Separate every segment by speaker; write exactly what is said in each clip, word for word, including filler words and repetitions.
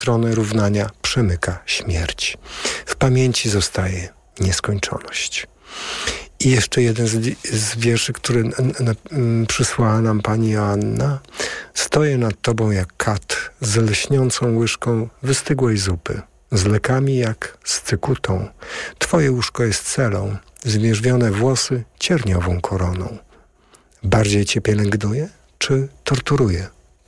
Speaker 1: stronę równania przemyka śmierć. W pamięci zostaje nieskończoność. I jeszcze jeden z, z wierszy, który n, n, n, przysłała nam pani Joanna. Stoję nad tobą jak kat z lśniącą łyżką wystygłej zupy, z lekami jak z cykutą. Twoje łóżko jest celą, zmierzwione włosy cierniową koroną. Bardziej cię pielęgnuje, czy torturuje?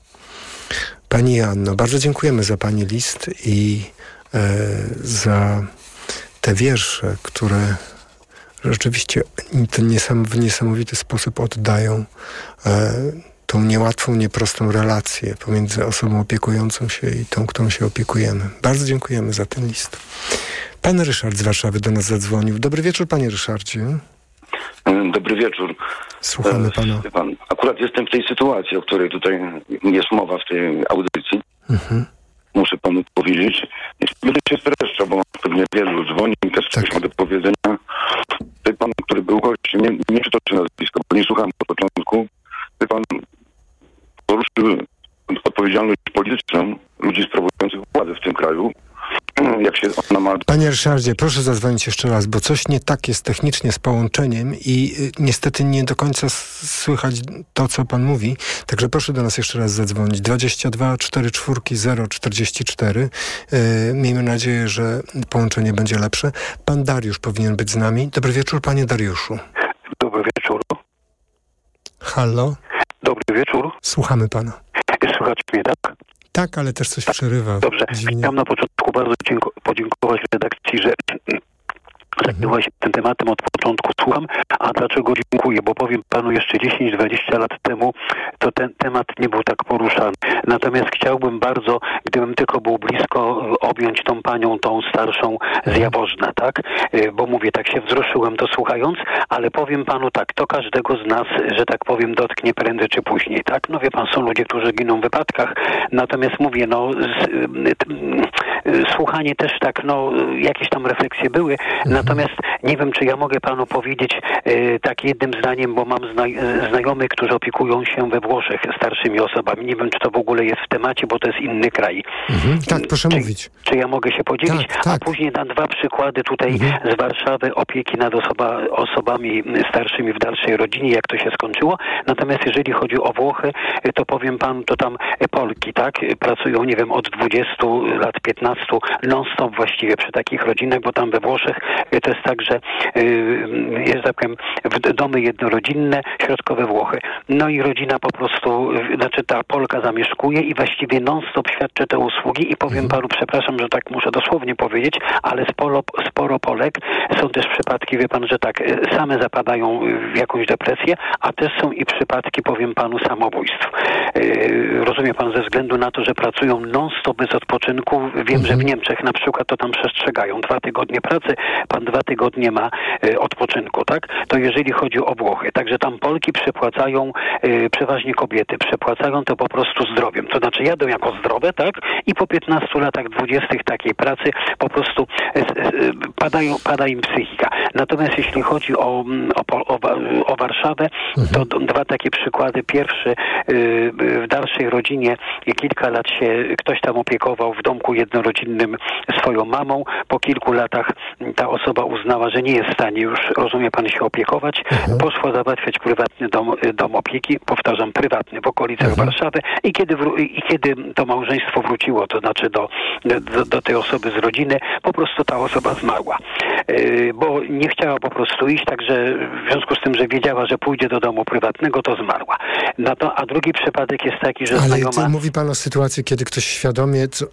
Speaker 1: Pani Joanno, bardzo dziękujemy za pani list i e, za te wiersze, które rzeczywiście ten niesam, w niesamowity sposób oddają e, tą niełatwą, nieprostą relację pomiędzy osobą opiekującą się i tą, którą się opiekujemy. Bardzo dziękujemy za ten list. Pan Ryszard z Warszawy do nas zadzwonił. Dobry wieczór, panie Ryszardzie.
Speaker 2: Dobry wieczór.
Speaker 1: Słuchamy pana.
Speaker 2: Pan, akurat jestem w tej sytuacji, o której tutaj jest mowa w tej audycji. Mhm. Muszę panu powiedzieć. Będę się streszczał, bo pewnie wielu dzwoni i też coś ma do powiedzenia. Ty pan, który był gościem, nie, nie przytoczę nazwisko, bo nie słuchałem od początku. Ty pan poruszył odpowiedzialność polityczną ludzi sprawujących władzę w tym kraju. Jak się ona ma...
Speaker 1: Panie Ryszardzie, proszę zadzwonić jeszcze raz, bo coś nie tak jest technicznie z połączeniem i y, niestety nie do końca s- słychać to, co pan mówi. Także proszę do nas jeszcze raz zadzwonić. dwadzieścia dwa czterdzieści cztery zero czterdzieści cztery. Yy, miejmy nadzieję, że połączenie będzie lepsze. Pan Dariusz powinien być z nami. Dobry wieczór, panie Dariuszu.
Speaker 3: Dobry wieczór.
Speaker 1: Halo?
Speaker 3: Dobry wieczór.
Speaker 1: Słuchamy pana.
Speaker 3: Słychać mnie, tak?
Speaker 1: Tak, ale też coś przerywa.
Speaker 3: Dobrze.
Speaker 1: Dziwnie.
Speaker 3: Chciałem na początku bardzo dzięko- podziękować redakcji, że zajęła się tym tematem od początku. Słucham. A dlaczego dziękuję? Bo powiem panu, jeszcze dziesięć dwadzieścia lat temu to ten temat nie był tak poruszany. Natomiast chciałbym bardzo, gdybym tylko był blisko, objąć tą panią, tą starszą z Jaworzna, tak? Bo mówię, tak się wzruszyłem to słuchając, ale powiem panu tak, to każdego z nas, że tak powiem, dotknie prędzej czy później, tak? No wie pan, są ludzie, którzy giną w wypadkach, natomiast mówię, no z, y, słuchanie też tak, no jakieś tam refleksje były, natomiast nie wiem, czy ja mogę panu powiedzieć y, tak jednym zdaniem, bo mam zna- znajomych, którzy opiekują się we Włoszech starszymi osobami. Nie wiem, czy to w ogóle jest w temacie, bo to jest inny kraj.
Speaker 1: Mhm, tak, proszę
Speaker 3: czy,
Speaker 1: mówić.
Speaker 3: Czy ja mogę się podzielić?
Speaker 1: Tak, tak.
Speaker 3: A później dam dwa przykłady tutaj
Speaker 1: Mhm.
Speaker 3: z Warszawy opieki nad osoba, osobami starszymi w dalszej rodzinie, jak to się skończyło. Natomiast jeżeli chodzi o Włochy, to powiem panu, to tam Polki, tak, pracują, nie wiem, od dwudziestu lat, piętnastu, non-stop właściwie przy takich rodzinach, bo tam we Włoszech to jest tak, że jest tak powiem, w domy jednorodzinne, środkowe Włochy. No i rodzina po prostu, znaczy ta Polka zamieszkuje i właściwie non-stop świadczy te usługi i powiem panu, przepraszam, że tak muszę dosłownie powiedzieć, ale sporo, sporo Polek, są też przypadki, wie pan, że tak, same zapadają w jakąś depresję, a też są i przypadki, powiem panu, samobójstw. Rozumie pan, ze względu na to, że pracują non-stop bez odpoczynku, wiem, mhm. że w Niemczech na przykład to tam przestrzegają. Dwa tygodnie pracy, pan dwa tygodnie ma y, odpoczynku, tak? To jeżeli chodzi o Włochy. Także tam Polki przepłacają, y, przeważnie kobiety, przepłacają to po prostu zdrowiem. To znaczy jadą jako zdrowe, tak? I po piętnastu latach, dwudziestu takiej pracy po prostu y, y, padają, pada im psychika. Natomiast jeśli chodzi o, o, o, o Warszawę, mhm. to dwa takie przykłady. Pierwszy, y, w dalszej rodzinie kilka lat się ktoś tam opiekował w domku jednorodzinnym swoją mamą. Po kilku latach ta osoba uznała, że nie jest w stanie już, rozumie pan, się opiekować. Mhm. Poszła załatwiać prywatny dom, dom opieki, powtarzam, prywatny w okolicach mhm. Warszawy i kiedy, wró- i kiedy to małżeństwo wróciło, to znaczy do, do, do tej osoby z rodziny, po prostu ta osoba zmarła. Yy, bo nie chciała po prostu iść, także w związku z tym, że wiedziała, że pójdzie do domu prywatnego, to zmarła. No to, a drugi przypadek jest taki, że
Speaker 1: Ale
Speaker 3: znajoma...
Speaker 1: mówi pan o sytuacji, kiedy ktoś świadomie... Co...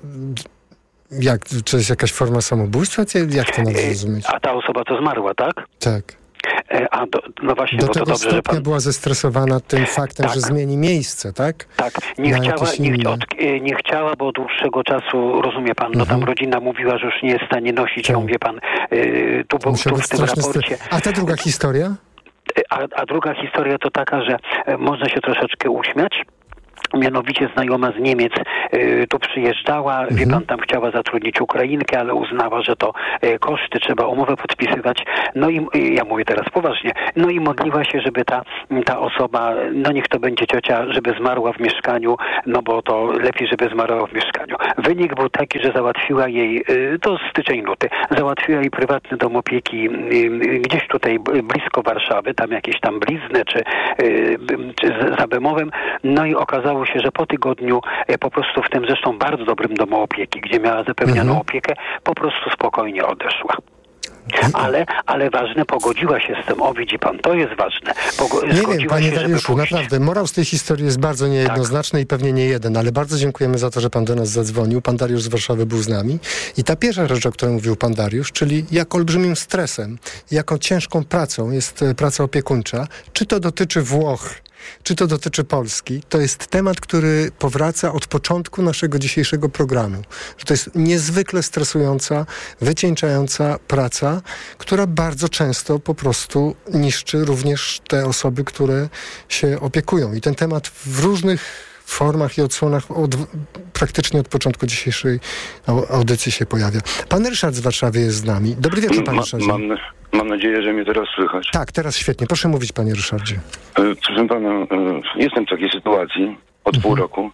Speaker 1: Jak? Czy jest jakaś forma samobójstwa? Jak to należy rozumieć?
Speaker 3: A ta osoba to zmarła, tak?
Speaker 1: Tak.
Speaker 3: A do, no właśnie,
Speaker 1: do
Speaker 3: bo
Speaker 1: tego
Speaker 3: to dobrze,
Speaker 1: stopnia
Speaker 3: że pan...
Speaker 1: była zestresowana tym faktem,
Speaker 3: tak.
Speaker 1: że zmieni miejsce, tak?
Speaker 3: Tak, nie
Speaker 1: Na
Speaker 3: chciała, nie,
Speaker 1: inne.
Speaker 3: od, nie chciała, bo od dłuższego czasu, rozumie pan, no tam rodzina mówiła, że już nie jest w stanie nosić,
Speaker 1: tak.
Speaker 3: ją, wie pan, y, tu, był, tu w tym raporcie.
Speaker 1: Stres. A ta druga historia?
Speaker 3: A, a druga historia to taka, że można się troszeczkę uśmiać, Mianowicie znajoma z Niemiec y, tu przyjeżdżała, mhm. wie pan, tam chciała zatrudnić Ukrainkę, ale uznała, że to y, koszty, trzeba umowę podpisywać. No i y, ja mówię teraz poważnie, no i modliła się, żeby ta, ta osoba, no niech to będzie ciocia, żeby zmarła w mieszkaniu, no bo to lepiej, żeby zmarła w mieszkaniu. Wynik był taki, że załatwiła jej, y, to styczeń, luty, załatwiła jej prywatny dom opieki y, y, gdzieś tutaj blisko Warszawy, tam jakieś tam blizny, czy, y, czy z, za Bemowem, no i okazało się, że po tygodniu e, po prostu w tym zresztą bardzo dobrym domu opieki, gdzie miała zapewnianą mhm. opiekę, po prostu spokojnie odeszła. Ale, ale ważne, pogodziła się z tym. O, widzi pan, to jest ważne. Pogo-
Speaker 1: nie wiem, panie Dariuszu, naprawdę, morał z tej historii jest bardzo niejednoznaczny tak. i pewnie nie jeden, ale bardzo dziękujemy za to, że pan do nas zadzwonił. Pan Dariusz z Warszawy był z nami. I ta pierwsza rzecz, o której mówił pan Dariusz, czyli jak olbrzymim stresem, jaką ciężką pracą jest praca opiekuńcza, czy to dotyczy Włoch, czy to dotyczy Polski, to jest temat, który powraca od początku naszego dzisiejszego programu. Że to jest niezwykle stresująca, wycieńczająca praca, która bardzo często po prostu niszczy również te osoby, które się opiekują. I ten temat w różnych formach i odsłonach od, praktycznie od początku dzisiejszej audycji się pojawia. Pan Ryszard z Warszawy jest z nami. Dobry wieczór, panie Ryszardzie.
Speaker 2: Mam, mam nadzieję, że mnie teraz słychać.
Speaker 1: Tak, teraz świetnie. Proszę mówić, panie Ryszardzie.
Speaker 2: Proszę pana, jestem w takiej sytuacji od mhm. pół roku.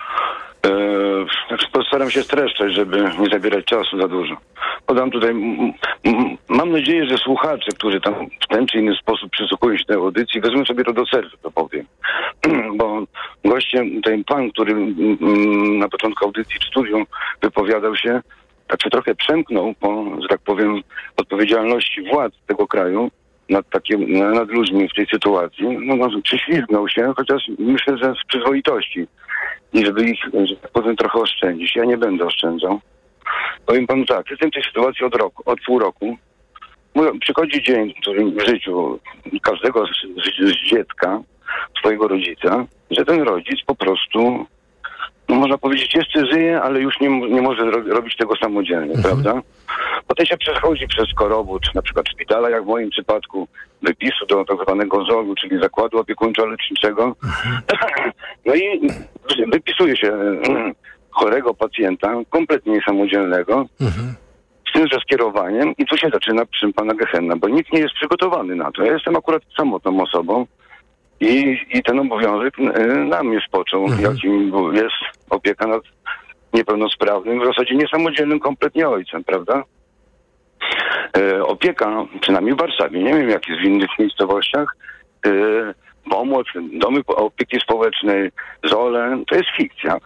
Speaker 2: Postaram się streszczać, żeby nie zabierać czasu za dużo. Podam tutaj, m, m, mam nadzieję, że słuchacze, którzy tam w ten czy inny sposób przysłuchują się tej audycji, wezmą sobie to do serca, to powiem. Bo gościem, ten pan, który m, na początku audycji czy studium wypowiadał się, tak się trochę przemknął po, że tak powiem, odpowiedzialności władz tego kraju nad, takim, nad ludźmi w tej sytuacji. No, no, przyślizgnął się, chociaż myślę, że z przyzwoitości. I żeby ich, że tak powiem, trochę oszczędzić. Ja nie będę oszczędzał. Powiem panu tak, jestem w tej sytuacji od roku, od pół roku. Przychodzi dzień, w którym w życiu każdego z, z, z dziecka, swojego rodzica, że ten rodzic po prostu, no można powiedzieć, jeszcze żyje, ale już nie, nie może ro, robić tego samodzielnie, mhm. prawda? Potem się przechodzi przez korowód, na przykład szpitala, jak w moim przypadku, wypisu do tak zwanego zogu, czyli zakładu opiekuńczo-leczniczego. Mhm. No i wypisuje się chorego pacjenta, kompletnie niesamodzielnego, mhm. z tymże skierowaniem i tu się zaczyna przy pana gehenna, bo nikt nie jest przygotowany na to. Ja jestem akurat samotną osobą i, i ten obowiązek na mnie spoczął, mhm. jakim jest opieka nad niepełnosprawnym, w zasadzie niesamodzielnym kompletnie ojcem, prawda? E, opieka, przynajmniej w Warszawie, nie wiem jak jest w innych miejscowościach, e, pomoc, domy opieki społecznej, zole, to jest fikcja.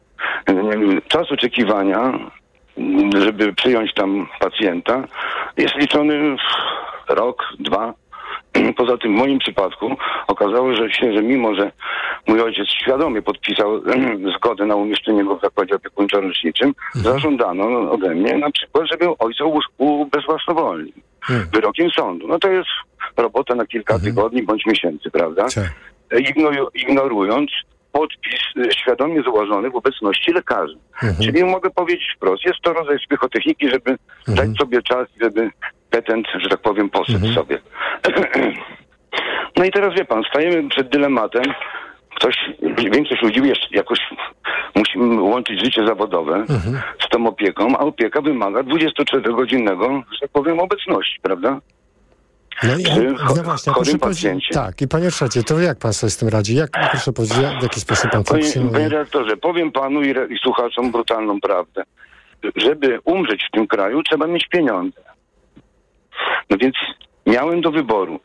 Speaker 2: Czas oczekiwania, żeby przyjąć tam pacjenta, jest liczony rok, dwa. Poza tym w moim przypadku okazało się, że mimo, że mój ojciec świadomie podpisał zgodę na umieszczenie go w zakładzie opiekuńczo-leczniczym, mhm. zażądano ode mnie na przykład, żebym ojca ubezwłasnowolnił mhm. wyrokiem sądu. No to jest robota na kilka mhm. tygodni bądź miesięcy, prawda? Ignoru- ignorując podpis świadomie złożony w obecności lekarzy. Mhm. Czyli mogę powiedzieć wprost, jest to rodzaj psychotechniki, żeby mhm. dać sobie czas, żeby petent, że tak powiem, posyp mhm. sobie. No i teraz wie pan, stajemy przed dylematem. Ktoś, większość ludzi jeszcze jakoś musi łączyć życie zawodowe mhm. z tą opieką, a opieka wymaga dwudziestoczterogodzinnego, że tak powiem, obecności, prawda?
Speaker 1: No i cho- no właśnie, chorym pacjencie. Tak, i panie Ryszardzie, to jak pan sobie z tym radzi? Jak, proszę powiedzieć, w jaki sposób pan funkcjonuje?
Speaker 2: Panie redaktorze, powiem panu i, re- i słuchaczom brutalną prawdę. Żeby umrzeć w tym kraju, trzeba mieć pieniądze. No więc miałem do wyboru.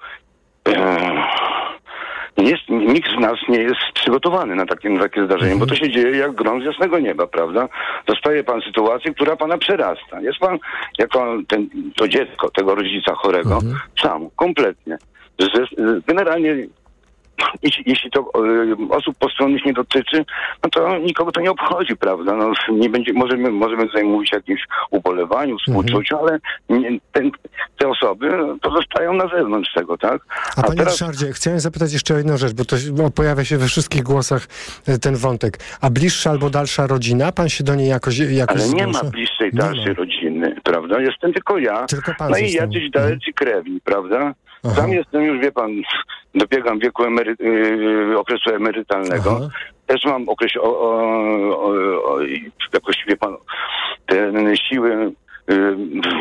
Speaker 2: Jest, nikt z nas nie jest przygotowany na takie, na takie zdarzenie, mhm. bo to się dzieje jak grom z jasnego nieba, prawda? Dostaje pan sytuację, która pana przerasta. Jest pan jako ten, to dziecko tego rodzica chorego, mhm. sam, kompletnie. Generalnie jeśli, jeśli to y, osób postronnych nie dotyczy, no to nikogo to nie obchodzi, prawda? No, nie będzie, możemy, możemy tutaj mówić o jakimś ubolewaniu, współczuciu, mm-hmm. ale nie, ten, te osoby pozostają na zewnątrz tego, tak?
Speaker 1: A, A panie teraz... Ryszardzie, chciałem zapytać jeszcze o jedną rzecz, bo to bo pojawia się we wszystkich głosach ten wątek. A bliższa albo dalsza rodzina? Pan się do niej jakoś jakoś
Speaker 2: Ale nie
Speaker 1: zgłasza?
Speaker 2: ma bliższej, dalszej nie rodziny. rodziny, prawda? Jestem tylko ja,
Speaker 1: tylko pan
Speaker 2: no i
Speaker 1: został.
Speaker 2: jacyś daleci krewni, prawda?
Speaker 1: Aha.
Speaker 2: Sam jestem już, wie pan, dobiegam wieku emery- yy, okresu emerytalnego.
Speaker 1: Aha.
Speaker 2: Też mam okres, o, o, o, o, jakoś, wie pan, te siły yy,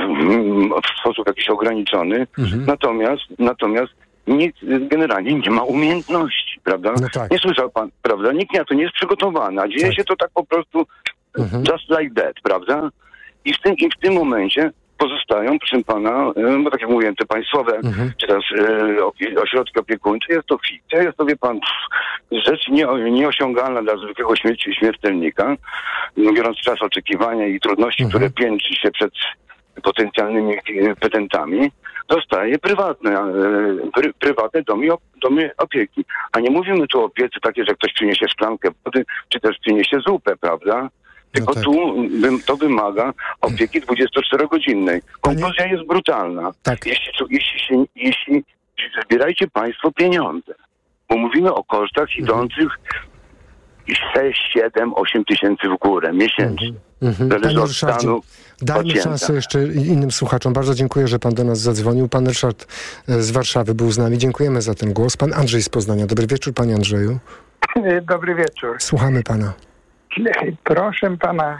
Speaker 2: w sposób jakiś ograniczony. Mhm. Natomiast, natomiast nikt generalnie nie ma umiejętności, prawda?
Speaker 1: No tak.
Speaker 2: Nie słyszał pan, prawda? Nikt na to nie jest przygotowany, a dzieje tak. się to tak po prostu mhm. just like that, prawda? I w tym, i w tym momencie pozostają, proszę pana, bo tak jak mówiłem, te państwowe, mhm. czy też e, opie, ośrodki opiekuńcze, jest to fikcja, jest to, wie pan, pff, rzecz nie, nieosiągalna dla zwykłego śmierci, śmiertelnika, biorąc czas oczekiwania i trudności, mhm. które piętrzy się przed potencjalnymi petentami, zostaje prywatne, e, pry, prywatne domy, domy opieki. A nie mówimy tu o opiece takiej, że ktoś przyniesie szklankę wody, czy też przyniesie zupę, prawda? Tylko no tak. tu to wymaga opieki dwudziestoczterogodzinnej. Konkluzja jest brutalna. Tak. Jeśli, jeśli, się, jeśli zbierajcie państwo pieniądze, bo mówimy o kosztach idących sześć, siedem, osiem tysięcy w górę miesięcznie. Mm-hmm. Zależy od stanu
Speaker 1: dajmy
Speaker 2: pacjenta.
Speaker 1: szansę jeszcze innym słuchaczom. Bardzo dziękuję, że pan do nas zadzwonił. Pan Ryszard z Warszawy był z nami. Dziękujemy za ten głos. Pan Andrzej z Poznania. Dobry wieczór, panie Andrzeju.
Speaker 4: Dobry wieczór.
Speaker 1: Słuchamy pana.
Speaker 4: Proszę pana,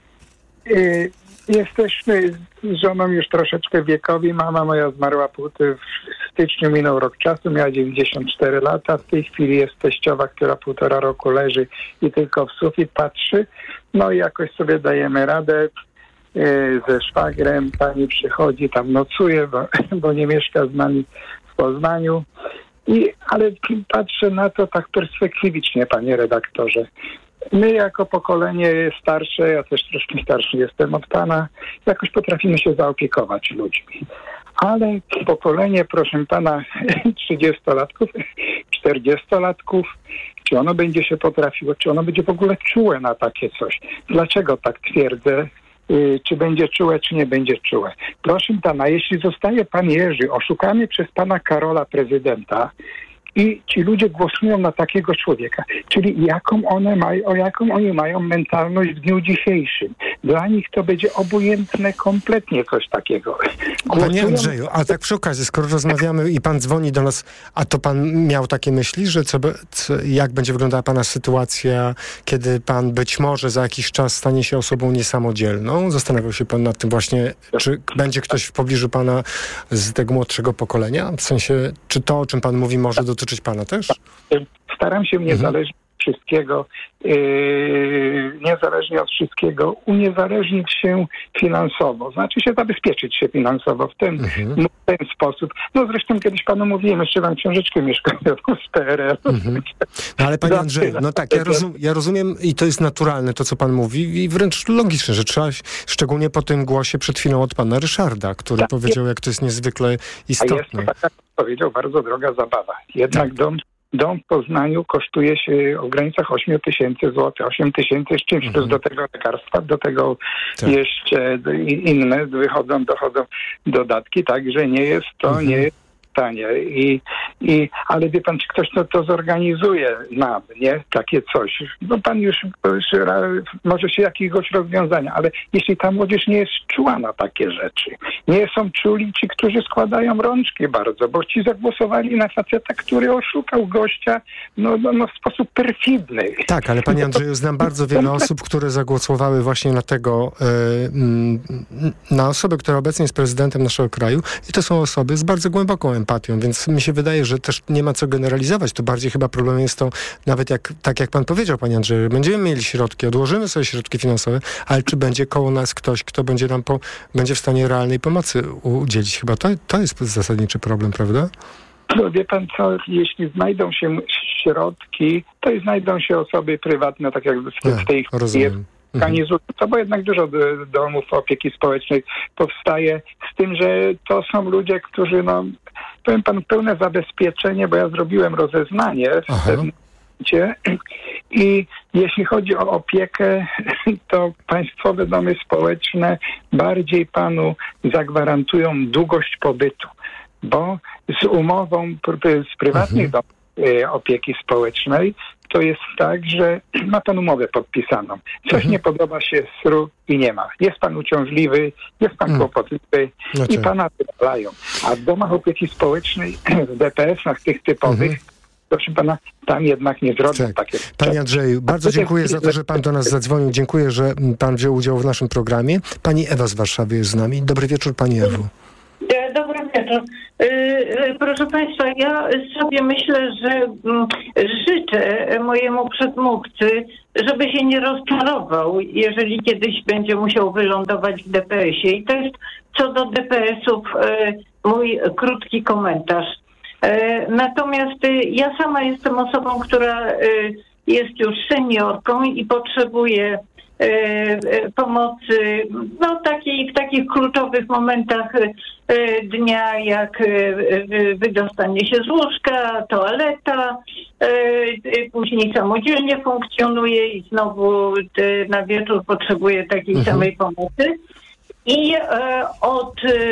Speaker 4: y, jesteśmy z żoną już troszeczkę wiekowi. Mama moja zmarła w styczniu, minął rok czasu, miała dziewięćdziesiąt cztery lata. W tej chwili jest teściowa, która półtora roku leży i tylko w sufit patrzy. No i jakoś sobie dajemy radę. Y, ze szwagrem pani przychodzi, tam nocuje, bo, bo nie mieszka z nami w Poznaniu. I, ale patrzę na to tak perspektywicznie, panie redaktorze. My jako pokolenie starsze, ja też troszkę starszy jestem od pana, jakoś potrafimy się zaopiekować ludźmi. Ale pokolenie, proszę pana, trzydziestolatków, czterdziestolatków, czy ono będzie się potrafiło, czy ono będzie w ogóle czułe na takie coś? Dlaczego tak twierdzę? Yy, czy będzie czułe, czy nie będzie czułe? Proszę pana, jeśli zostaje pan Jerzy oszukany przez pana Karola prezydenta, i ci ludzie głosują na takiego człowieka. Czyli jaką one mają, o jaką oni mają mentalność w dniu dzisiejszym. Dla nich to będzie obojętne kompletnie coś takiego. Głosują...
Speaker 1: Panie Andrzeju, a tak przy okazji, skoro rozmawiamy i pan dzwoni do nas, a to pan miał takie myśli, że co, co, jak będzie wyglądała pana sytuacja, kiedy pan być może za jakiś czas stanie się osobą niesamodzielną? Zastanawiał się pan nad tym właśnie, czy będzie ktoś w pobliżu pana z tego młodszego pokolenia? W sensie, czy to, o czym pan mówi, może dotyczyć pana też?
Speaker 4: Staram się niezależnie mhm. od wszystkiego, yy, niezależnie od wszystkiego, uniezależnić się finansowo. Znaczy się zabezpieczyć się finansowo w ten, mhm. w ten sposób. No zresztą kiedyś panu mówiłem, jeszcze mam książeczkę mieszkaniową z P R L. Mhm.
Speaker 1: No ale panie Andrzeju, no tak, ja, rozum, ja rozumiem i to jest naturalne to, co pan mówi i wręcz logiczne, że trzeba, szczególnie po tym głosie przed chwilą od pana Ryszarda, który tak, powiedział, jest, jak to jest niezwykle istotne.
Speaker 4: A jest to taka, powiedział, bardzo droga zabawa. Jednak tak. dom Dom w Poznaniu kosztuje się w granicach osiem tysięcy złotych. osiem tysięcy z czymś, mhm. plus do tego lekarstwa, do tego tak. jeszcze inne wychodzą, dochodzą dodatki, także nie jest to, mhm. nie jest tanie. I, i, ale wie pan, czy ktoś to, to zorganizuje nam, nie? Takie coś. No pan już, już może się jakiegoś rozwiązania, ale jeśli ta młodzież nie jest czuła na takie rzeczy, nie są czuli ci, którzy składają rączki bardzo, bo ci zagłosowali na faceta, który oszukał gościa no, no, no w sposób perfidny.
Speaker 1: Tak, ale panie Andrzeju, znam bardzo wiele osób, które zagłosowały właśnie na tego, yy, na osobę, która obecnie jest prezydentem naszego kraju i to są osoby z bardzo głęboką empatią, więc mi się wydaje, że też nie ma co generalizować. To bardziej chyba problem jest to, nawet jak, tak jak pan powiedział, panie Andrzeju, będziemy mieli środki, odłożymy sobie środki finansowe, ale czy będzie koło nas ktoś, kto będzie nam po, będzie w stanie realnej pomocy udzielić? Chyba to, to jest zasadniczy problem, prawda?
Speaker 4: No wie pan co, jeśli znajdą się środki, to i znajdą się osoby prywatne, tak jak w tej chwili jest. Organizują to, bo jednak dużo domów opieki społecznej powstaje, z tym, że to są ludzie, którzy, no, powiem panu, pełne zabezpieczenie, bo ja zrobiłem rozeznanie w pewnym momencie i jeśli chodzi o opiekę, to państwowe domy społeczne bardziej panu zagwarantują długość pobytu, bo z umową z prywatnych domów opieki społecznej, to jest tak, że ma pan umowę podpisaną. Coś
Speaker 1: mhm.
Speaker 4: nie podoba się S R U i nie ma. Jest pan uciążliwy, jest pan hmm. kłopotliwy
Speaker 1: no
Speaker 4: i pana wydalają. A w domach opieki społecznej, w D P S-ach tych typowych, mhm. proszę pana, tam jednak nie zrobią tak. takie...
Speaker 1: Panie Andrzeju, bardzo dziękuję za to, że pan do nas zadzwonił. Dziękuję, że pan wziął udział w naszym programie. Pani Ewa z Warszawy jest z nami. Dobry wieczór, pani Ewo.
Speaker 5: Dobry wieczór. Proszę państwa, ja sobie myślę, że życzę mojemu przedmówcy, żeby się nie rozczarował, jeżeli kiedyś będzie musiał wylądować w D P S-ie. I to jest co do D P S-ów mój krótki komentarz. Natomiast ja sama jestem osobą, która jest już seniorką i potrzebuje pomocy no, takiej, w takich kluczowych momentach dnia, jak wydostanie się z łóżka, toaleta, później samodzielnie funkcjonuje i znowu na wieczór potrzebuje takiej mhm. samej pomocy. I od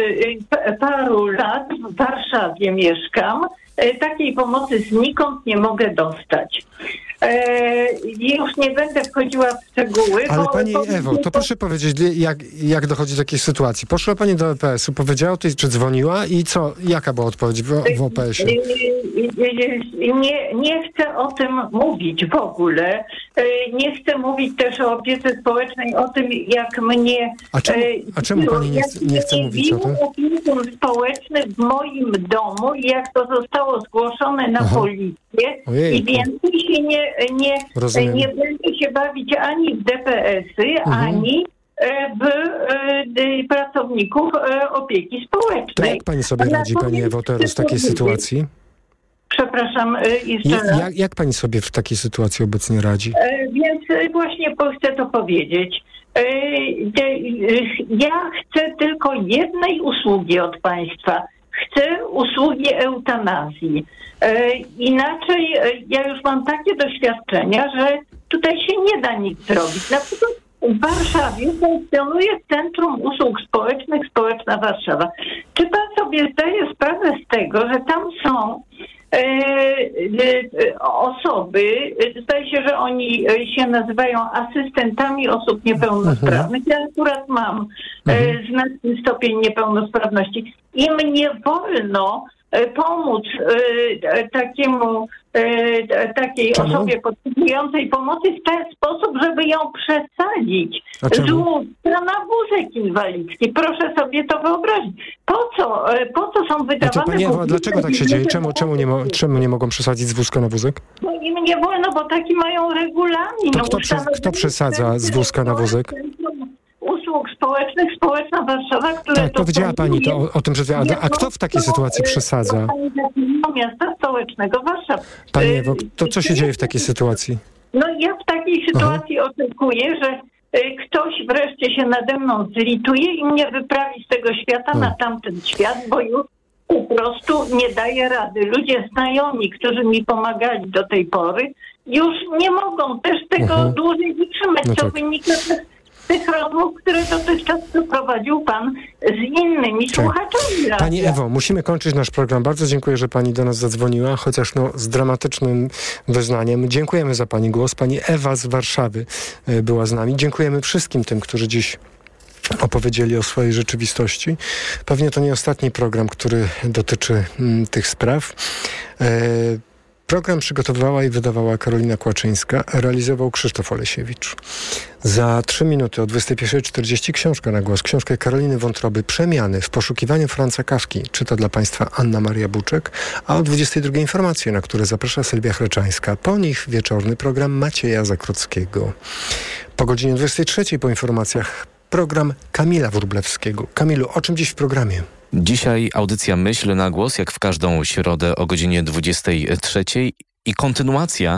Speaker 5: paru lat w Warszawie mieszkam. Takiej pomocy znikąd nie mogę dostać. E, już nie będę wchodziła w szczegóły.
Speaker 1: Ale
Speaker 5: bo,
Speaker 1: pani
Speaker 5: bo,
Speaker 1: Ewo, to proszę powiedzieć, jak, jak dochodzi do takiej sytuacji? Poszła pani do O P S-u, powiedziała o tej, czy dzwoniła i co? Jaka była odpowiedź w, w O P S-ie?
Speaker 5: Nie, nie chcę o tym mówić w ogóle. Nie chcę mówić też o opiece społecznej, o tym, jak mnie...
Speaker 1: A czemu, a czemu pani nie chce, nie chce mówić o tym?
Speaker 5: Opiekun społeczny w moim domu i jak to zostało zgłoszone na Aha. policję
Speaker 1: Ojejku.
Speaker 5: i więcej się nie, nie, nie będę się bawić ani w D P S-y, mhm. ani w y, pracowników y, opieki społecznej.
Speaker 1: To jak pani sobie radzi, pani Ewo, teraz w takiej sytuacji?
Speaker 5: Przepraszam, jeszcze raz.
Speaker 1: Jak, jak pani sobie w takiej sytuacji obecnie radzi?
Speaker 5: Więc właśnie chcę to powiedzieć. Ja chcę tylko jednej usługi od państwa. Chcę usługi eutanazji. Inaczej ja już mam takie doświadczenia, że tutaj się nie da nic zrobić. Na przykład w Warszawie funkcjonuje Centrum Usług Społecznych Społeczna Warszawa. Czy pan sobie zdaje sprawę z tego, że tam są e, e, osoby, zdaje się, że oni się nazywają asystentami osób niepełnosprawnych. Ja akurat mam e, znaczny stopień niepełnosprawności. Im nie wolno pomóc e, takiemu, e, takiej
Speaker 1: Czemu?
Speaker 5: osobie potrzebującej pomocy w ten sposób, żeby ją przesadzić z łóżka na wózek inwalidzki. Proszę sobie to wyobrazić. Po co, e, po co są wydawane...
Speaker 1: A pani Ewa, dlaczego tak się dzieje? Czemu, czemu, nie mo- czemu nie mogą przesadzić z wózka na wózek?
Speaker 5: Bo im nie wolno, bo taki mają regulamin.
Speaker 1: To kto, prze- kto przesadza z wózka na wózek?
Speaker 5: Usług społecznych, Społeczna Warszawa, które...
Speaker 1: Tak, powiedziała pani to o, o tym, że... A, a kto w takiej sytuacji przesadza?
Speaker 5: Miasta Stołecznego Warszawy.
Speaker 1: Pani Ewo, to co się dzieje w takiej sytuacji?
Speaker 5: No ja w takiej sytuacji Aha. oczekuję, że ktoś wreszcie się nade mną zlituje i mnie wyprawi z tego świata hmm. na tamten świat, bo już po prostu nie daje rady. Ludzie znajomi, którzy mi pomagali do tej pory, już nie mogą też tego uh-huh. dłużej wytrzymać, no co tak. wynika z tych rozmów, które dotychczas prowadził pan z innymi tak. słuchaczami.
Speaker 1: Pani Ewo, musimy kończyć nasz program. Bardzo dziękuję, że pani do nas zadzwoniła, chociaż no z dramatycznym wyznaniem. Dziękujemy za pani głos. Pani Ewa z Warszawy była z nami. Dziękujemy wszystkim tym, którzy dziś opowiedzieli o swojej rzeczywistości. Pewnie to nie ostatni program, który dotyczy m, tych spraw. E, Program przygotowywała i wydawała Karolina Kłaczyńska, realizował Krzysztof Olesiewicz. Za trzy minuty o dwudziestej pierwszej czterdzieści książka na głos. Książkę Karoliny Wątroby Przemiany w poszukiwaniu Franza Kafki. Czyta dla państwa Anna Maria Buczek, a o dwudziestej drugiej informacje, na które zaprasza Sylwia Chreczańska. Po nich wieczorny program Macieja Zakrockiego. Po godzinie dwudziestej trzeciej po informacjach program Kamila Wróblewskiego. Kamilu, o czym dziś w programie?
Speaker 6: Dzisiaj audycja Myśl na głos, jak w każdą środę o godzinie dwudziestej trzeciej i kontynuacja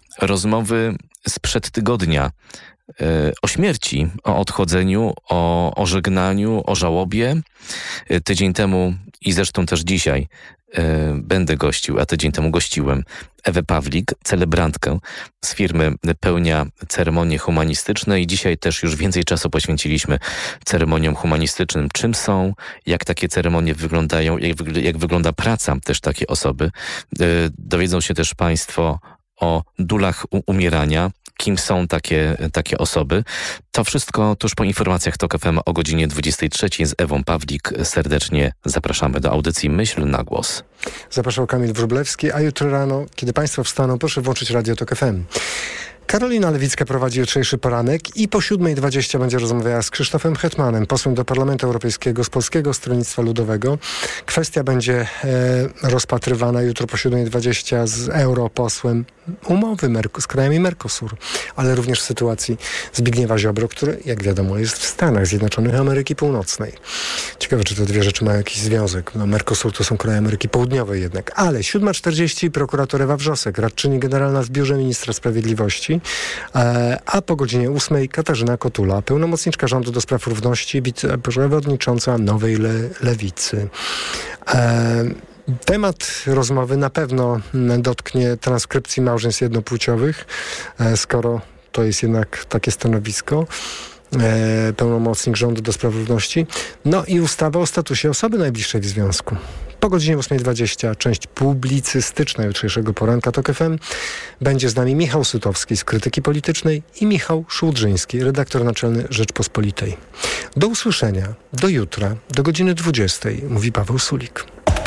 Speaker 6: rozmowy sprzed tygodnia yy, o śmierci, o odchodzeniu, o, o żegnaniu, o żałobie. Yy, tydzień temu i zresztą też dzisiaj yy, będę gościł, a tydzień temu gościłem Ewę Pawlik, celebrantkę z firmy Pełnia Ceremonie Humanistyczne i dzisiaj też już więcej czasu poświęciliśmy ceremoniom humanistycznym. Czym są, jak takie ceremonie wyglądają, jak, wyg- jak wygląda praca też takiej osoby. Yy, dowiedzą się też państwo o dulach u- umierania. Kim są takie, takie osoby? To wszystko tuż po informacjach TOK F M o godzinie dwudziestej trzeciej z Ewą Pawlik. Serdecznie zapraszamy do audycji Myśl na głos.
Speaker 1: Zapraszał Kamil Wróblewski, a jutro rano, kiedy Państwo wstaną, proszę włączyć Radio TOK F M. Karolina Lewicka prowadzi jutrzejszy poranek i po siódmej dwadzieścia będzie rozmawiała z Krzysztofem Hetmanem, posłem do Parlamentu Europejskiego z Polskiego Stronnictwa Ludowego. Kwestia będzie e, rozpatrywana jutro po siódmej dwadzieścia z europosłem umowy Merk- z krajami Mercosur, ale również w sytuacji Zbigniewa Ziobro, który, jak wiadomo, jest w Stanach Zjednoczonych Ameryki Północnej. Ciekawe, czy te dwie rzeczy mają jakiś związek. No, Mercosur to są kraje Ameryki Południowej jednak. Ale siódma czterdzieści prokurator Ewa Wrzosek, radczyni generalna w Biurze Ministra Sprawiedliwości, a po godzinie ósmej Katarzyna Kotula, pełnomocniczka rządu do spraw równości, wiceprzewodnicząca Nowej Le- Lewicy. E, temat rozmowy na pewno dotknie transkrypcji małżeństw jednopłciowych, e, skoro to jest jednak takie stanowisko. E, pełnomocnik rządu do spraw równości. No i ustawa o statusie osoby najbliższej w związku. Po godzinie ósmej dwadzieścia część publicystyczna jutrzejszego poranka TOK F M. Będzie z nami Michał Sutowski z Krytyki Politycznej i Michał Szułdrzyński, redaktor naczelny Rzeczpospolitej. Do usłyszenia, do jutra, do godziny dwudziestej, mówi Paweł Sulik.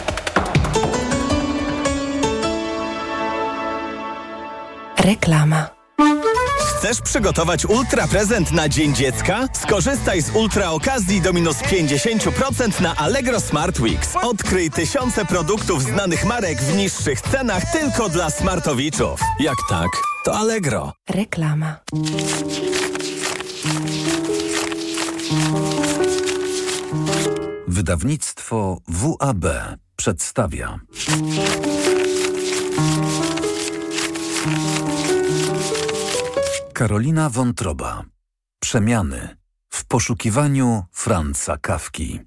Speaker 7: Reklama.
Speaker 8: Chcesz przygotować ultra prezent na Dzień Dziecka? Skorzystaj z ultra okazji do minus pięćdziesiąt procent na Allegro Smart Weeks. Odkryj tysiące produktów znanych marek w niższych cenach tylko dla smartowiczów. Jak tak, to Allegro.
Speaker 7: Reklama.
Speaker 9: Wydawnictwo W A B przedstawia. Karolina Wątroba. Przemiany w poszukiwaniu Franza Kafki.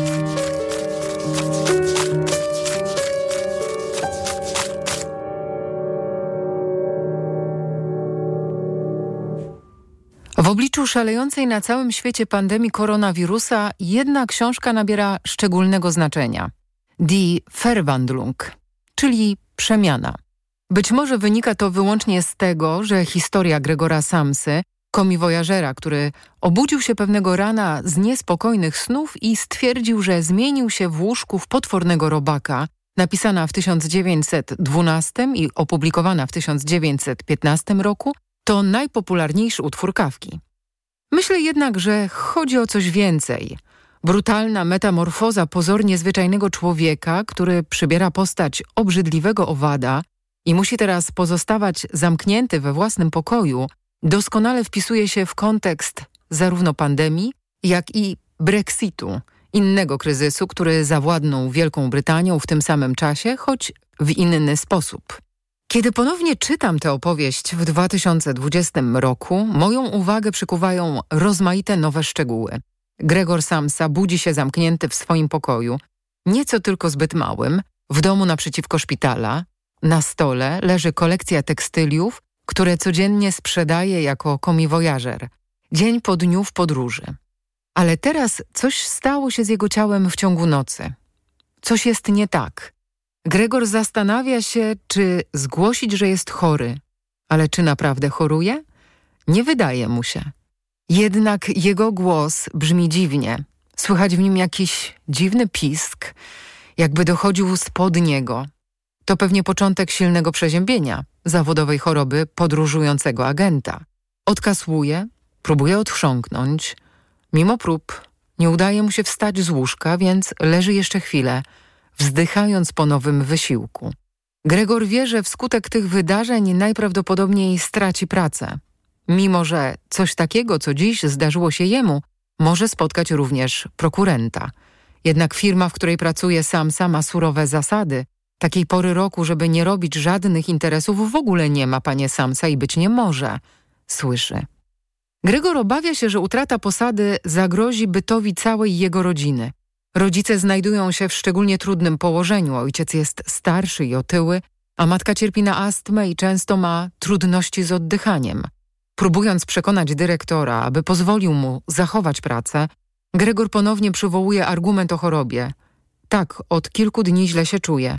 Speaker 10: W obliczu szalejącej na całym świecie pandemii koronawirusa jedna książka nabiera szczególnego znaczenia. Die Verwandlung, czyli przemiana. Być może wynika to wyłącznie z tego, że historia Gregora Samsy, komiwojażera, który obudził się pewnego rana z niespokojnych snów i stwierdził, że zmienił się w łóżku w potwornego robaka, napisana w tysiąc dziewięćset dwunastym i opublikowana w tysiąc dziewięćset piętnastym roku, to najpopularniejszy utwór Kafki. Myślę jednak, że chodzi o coś więcej. Brutalna metamorfoza pozornie zwyczajnego człowieka, który przybiera postać obrzydliwego owada i musi teraz pozostawać zamknięty we własnym pokoju, doskonale wpisuje się w kontekst zarówno pandemii, jak i Brexitu, innego kryzysu, który zawładnął Wielką Brytanią w tym samym czasie, choć w inny sposób. Kiedy ponownie czytam tę opowieść w dwa tysiące dwudziestym roku, moją uwagę przykuwają rozmaite nowe szczegóły. Gregor Samsa budzi się zamknięty w swoim pokoju, nieco tylko zbyt małym, w domu naprzeciwko szpitala. Na stole leży kolekcja tekstyliów, które codziennie sprzedaje jako komiwojażer, dzień po dniu w podróży. Ale teraz coś stało się z jego ciałem w ciągu nocy. Coś jest nie tak. Gregor zastanawia się, czy zgłosić, że jest chory. Ale czy naprawdę choruje? Nie wydaje mu się. Jednak jego głos brzmi dziwnie. Słychać w nim jakiś dziwny pisk, jakby dochodził spod niego. To pewnie początek silnego przeziębienia, zawodowej choroby podróżującego agenta. Odkasłuje, próbuje odchrząknąć. Mimo prób nie udaje mu się wstać z łóżka, więc leży jeszcze chwilę, wzdychając po nowym wysiłku. Gregor wie, że wskutek tych wydarzeń najprawdopodobniej straci pracę. Mimo że coś takiego, co dziś zdarzyło się jemu, może spotkać również prokurenta. Jednak firma, w której pracuje Samsa, ma surowe zasady. Takiej pory roku, żeby nie robić żadnych interesów, w ogóle nie ma, panie Samsa, i być nie może. Słyszy. Gregor obawia się, że utrata posady zagrozi bytowi całej jego rodziny. Rodzice znajdują się w szczególnie trudnym położeniu. Ojciec jest starszy i otyły, a matka cierpi na astmę i często ma trudności z oddychaniem. Próbując przekonać dyrektora, aby pozwolił mu zachować pracę, Gregor ponownie przywołuje argument o chorobie. Tak, od kilku dni źle się czuje,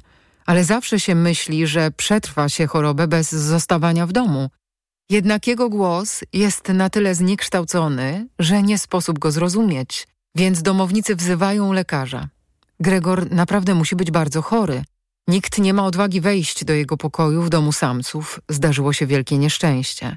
Speaker 10: ale zawsze się myśli, że przetrwa się chorobę bez zostawania w domu. Jednak jego głos jest na tyle zniekształcony, że nie sposób go zrozumieć, więc domownicy wzywają lekarza. Gregor naprawdę musi być bardzo chory. Nikt nie ma odwagi wejść do jego pokoju w domu samców. Zdarzyło się wielkie nieszczęście.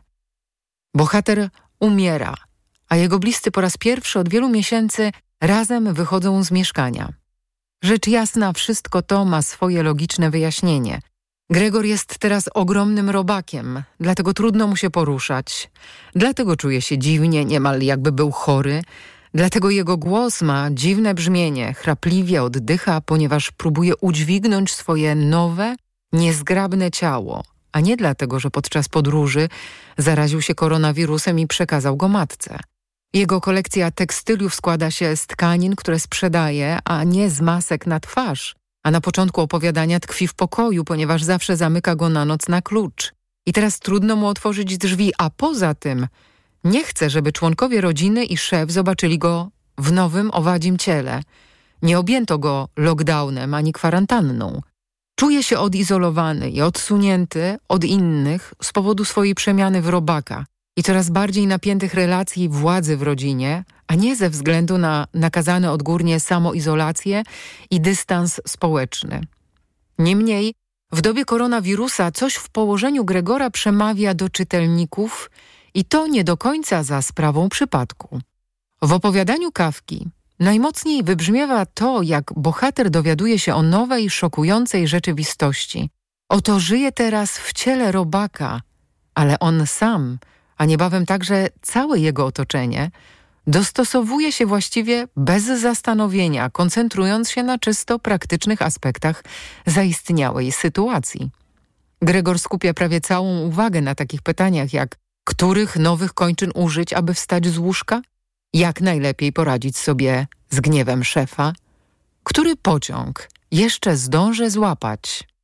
Speaker 10: Bohater umiera, a jego bliscy po raz pierwszy od wielu miesięcy razem wychodzą z mieszkania. Rzecz jasna, wszystko to ma swoje logiczne wyjaśnienie. Gregor jest teraz ogromnym robakiem, dlatego trudno mu się poruszać. Dlatego czuje się dziwnie, niemal jakby był chory. Dlatego jego głos ma dziwne brzmienie, chrapliwie oddycha, ponieważ próbuje udźwignąć swoje nowe, niezgrabne ciało, a nie dlatego, że podczas podróży zaraził się koronawirusem i przekazał go matce. Jego kolekcja tekstyliów składa się z tkanin, które sprzedaje, a nie z masek na twarz. A na początku opowiadania tkwi w pokoju, ponieważ zawsze zamyka go na noc na klucz. I teraz trudno mu otworzyć drzwi, a poza tym nie chce, żeby członkowie rodziny i szef zobaczyli go w nowym, owadzim ciele. Nie objęto go lockdownem ani kwarantanną. Czuje się odizolowany i odsunięty od innych z powodu swojej przemiany w robaka i coraz bardziej napiętych relacji władzy w rodzinie, a nie ze względu na nakazane odgórnie samoizolację i dystans społeczny. Niemniej w dobie koronawirusa coś w położeniu Gregora przemawia do czytelników i to nie do końca za sprawą przypadku. W opowiadaniu Kafki najmocniej wybrzmiewa to, jak bohater dowiaduje się o nowej, szokującej rzeczywistości. Oto żyje teraz w ciele robaka, ale on sam, a niebawem także całe jego otoczenie, dostosowuje się właściwie bez zastanowienia, koncentrując się na czysto praktycznych aspektach zaistniałej sytuacji. Gregor skupia prawie całą uwagę na takich pytaniach jak: których nowych kończyn użyć, aby wstać z łóżka? Jak najlepiej poradzić sobie z gniewem szefa? Który pociąg jeszcze zdążę złapać?